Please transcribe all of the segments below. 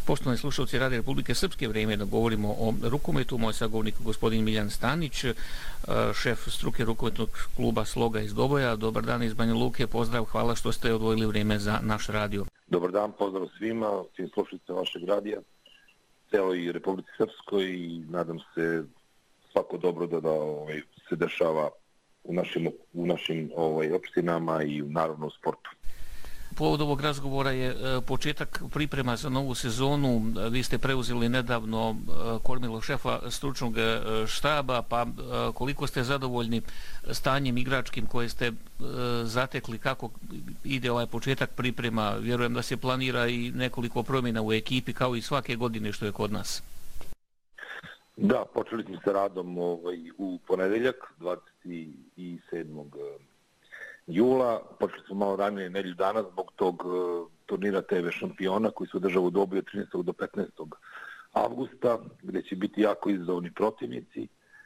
Poštovani slušalci Radio Republike Srpske, vrijeme da govorimo o rukometu. Moj sagovornik gospodin Miljan Stanić, šef struke rukometnog kluba Sloga iz Doboja. Dobar dan iz Banja Luke, pozdrav, hvala što ste odvojili vrijeme za naš radio. Dobar dan, pozdrav svima, svim slušalcima vašeg radija, celoj Republici Srpskoj i nadam se svako dobro da se dešava u našim opštinama i naravno u sportu. Povod ovog razgovora je početak priprema za novu sezonu. Vi ste preuzeli nedavno kormilo šefa stručnog štaba, pa koliko ste zadovoljni stanjem igračkim koje ste zatekli, kako ide ovaj početak priprema? Vjerujem da se planira i nekoliko promjena u ekipi kao i svake godine što je kod nas. Da, počeli smo sa radom u ponedeljak, 27. jula. Počeli smo malo ranije, nedelju dana, zbog tog turnira TV šampiona koji se održava u Doboju od 13. do 15. avgusta, gdje će biti jako izazovni protivnici.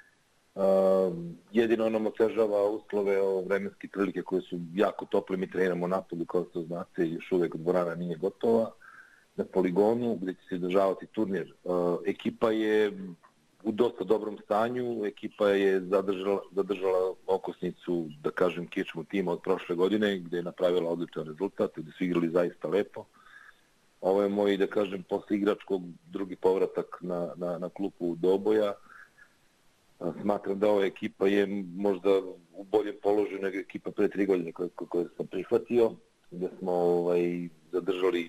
Jedino nam otežava uslove vremenske prilike koje su jako tople. Mi treniramo napolju, kao što znate, još uvijek dvorana nije gotova, na poligonu gdje će se održavati turnir. Ekipa je u dosta dobrom stanju, ekipa je zadržala okosnicu, da kažem, kičmu tima od prošle godine, gdje je napravila odličan rezultat, gdje su igrali zaista lepo. Ovo je moj, da kažem, posle igračkog drugi povratak na klupu Doboja. Smatram da ova ekipa je možda u boljem položaju nego ekipa pre 3 godine koje sam prihvatio, gdje smo zadržali